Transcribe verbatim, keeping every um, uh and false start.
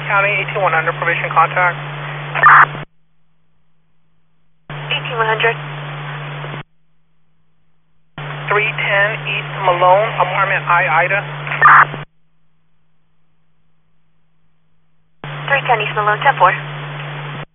County, eighteen one hundred, probation contact. eighteen one hundred. three ten East Malone, apartment I, Ida. three ten East Malone, ten four.